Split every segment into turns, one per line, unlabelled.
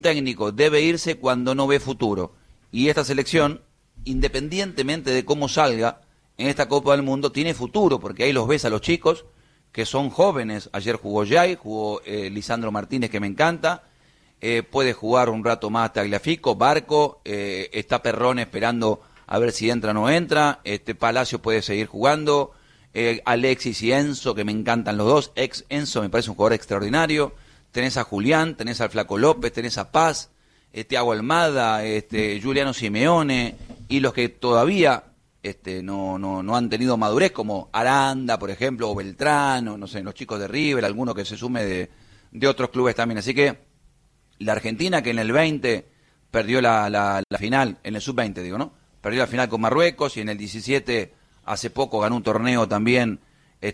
técnico debe irse cuando no ve futuro. Y esta selección, independientemente de cómo salga en esta Copa del Mundo, tiene futuro, porque ahí los ves a los chicos que son jóvenes. Ayer jugó Jay, jugó Lisandro Martínez, que me encanta. Puede jugar un rato más Tagliafico, Barco, está Perrón esperando a ver si entra o no entra. Palacio puede seguir jugando. Alexis y Enzo, que me encantan los dos. Enzo me parece un jugador extraordinario. Tenés a Julián, tenés al Flaco López, tenés a Paz, Thiago Almada, Juliano Simeone, y los que todavía no han tenido madurez, como Aranda, por ejemplo, o Beltrán, o no sé, los chicos de River, alguno que se sume de otros clubes también. Así que la Argentina, que en el 20 perdió la final, en el sub-20 digo, ¿no? Perdió la final con Marruecos, y en el 17 hace poco ganó un torneo también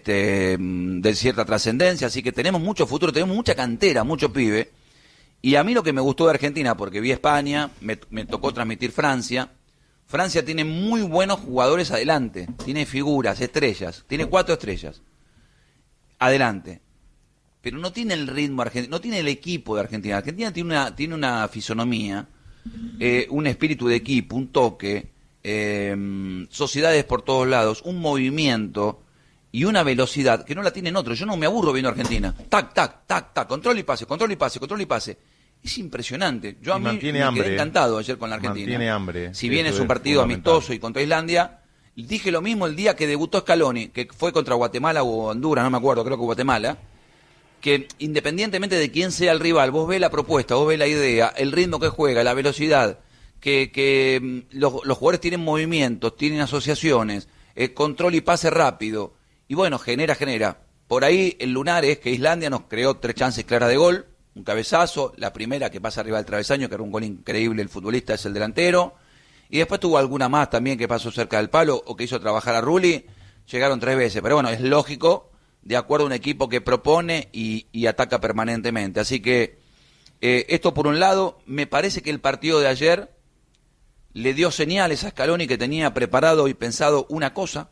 de cierta trascendencia, así que tenemos mucho futuro, tenemos mucha cantera, mucho pibe. Y a mí lo que me gustó de Argentina, porque vi España, me tocó transmitir Francia. Francia tiene muy buenos jugadores adelante, tiene figuras, estrellas, tiene 4 estrellas adelante, pero no tiene el ritmo argentino, no tiene el equipo de Argentina. Argentina tiene una fisonomía, un espíritu de equipo, un toque, sociedades por todos lados, un movimiento y una velocidad que no la tienen otros. Yo no me aburro viendo Argentina. Tac, tac, tac, tac, control y pase, control y pase, control y pase. Es impresionante. Yo a mí me quedé encantado ayer con la Argentina.
Mantiene hambre.
Si bien es un partido amistoso y contra Islandia, dije lo mismo el día que debutó Scaloni, que fue contra Guatemala o Honduras, no me acuerdo, creo que Guatemala, que independientemente de quién sea el rival, vos ves la propuesta, vos ves la idea, el ritmo que juega, la velocidad, que los jugadores tienen movimientos, tienen asociaciones, control y pase rápido. Y bueno, genera. Por ahí el lunar es que Islandia nos creó 3 chances claras de gol, un cabezazo, la primera que pasa arriba del travesaño, que era un gol increíble, el futbolista es el delantero, y después tuvo alguna más también que pasó cerca del palo o que hizo trabajar a Rulli. Llegaron 3 veces, pero bueno, es lógico, de acuerdo a un equipo que propone y ataca permanentemente. Así que esto por un lado. Me parece que el partido de ayer le dio señales a Scaloni, que tenía preparado y pensado una cosa,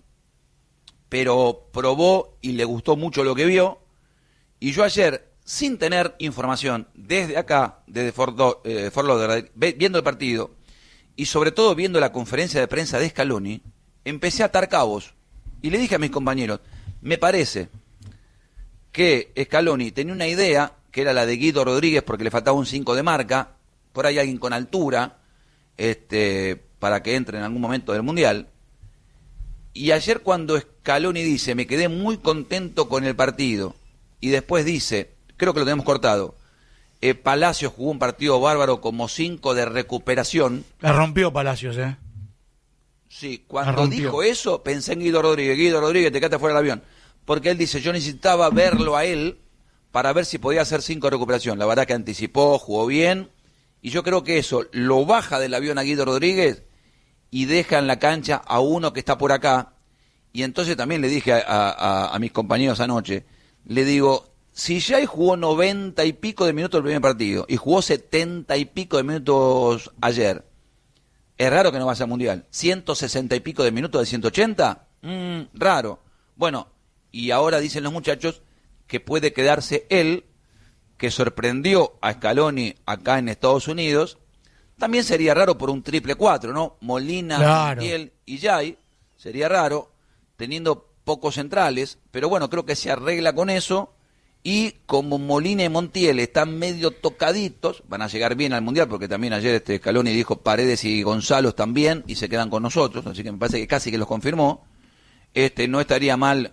pero probó y le gustó mucho lo que vio. Y yo ayer, sin tener información, desde acá, desde Fort Lauderdale, viendo el partido y sobre todo viendo la conferencia de prensa de Scaloni, empecé a atar cabos y le dije a mis compañeros, me parece que Scaloni tenía una idea, que era la de Guido Rodríguez, porque le faltaba un 5 de marca, por ahí alguien con altura, para que entre en algún momento del Mundial. Y ayer cuando Scaloni dice, me quedé muy contento con el partido, y después dice, creo que lo tenemos cortado, Palacios jugó un partido bárbaro como 5 de recuperación.
La rompió Palacios,
Sí, cuando dijo eso, pensé en Guido Rodríguez, te quedaste fuera del avión. Porque él dice, yo necesitaba verlo a él para ver si podía hacer 5 de recuperación. La verdad que anticipó, jugó bien, y yo creo que eso lo baja del avión a Guido Rodríguez y deja en la cancha a uno que está por acá. Y entonces también le dije a mis compañeros anoche, le digo, si Jay jugó 90 y pico de minutos el primer partido y jugó 70 y pico de minutos ayer, es raro que no vaya al Mundial. 160 y pico de minutos de 180, raro. Bueno, y ahora dicen los muchachos que puede quedarse él, que sorprendió a Scaloni acá en Estados Unidos. También sería raro por un 4-4, ¿no? Molina,
claro,
Montiel y Jay, sería raro, teniendo pocos centrales, pero bueno, creo que se arregla con eso. Y como Molina y Montiel están medio tocaditos, van a llegar bien al Mundial, porque también ayer Scaloni dijo Paredes y Gonzalo también, y se quedan con nosotros, así que me parece que casi que los confirmó. No estaría mal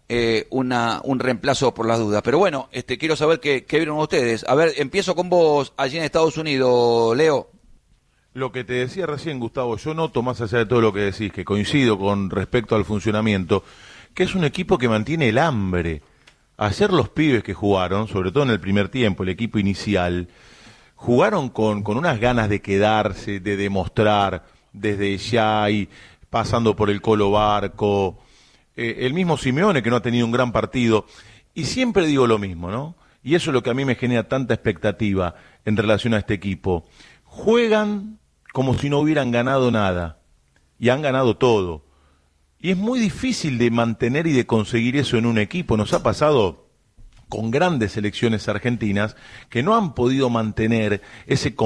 un reemplazo por las dudas. Pero bueno, quiero saber qué vieron ustedes. A ver, empiezo con vos allí en Estados Unidos, Leo.
Lo que te decía recién, Gustavo, yo noto, más allá de todo lo que decís, que coincido con respecto al funcionamiento, que es un equipo que mantiene el hambre. Ayer los pibes que jugaron, sobre todo en el primer tiempo, el equipo inicial, jugaron con unas ganas de quedarse, de demostrar, desde Jay, pasando por el Colo Barco, el mismo Simeone, que no ha tenido un gran partido. Y siempre digo lo mismo, ¿no? Y eso es lo que a mí me genera tanta expectativa en relación a este equipo. Juegan como si no hubieran ganado nada, y han ganado todo. Y es muy difícil de mantener y de conseguir eso en un equipo. Nos ha pasado con grandes selecciones argentinas que no han podido mantener ese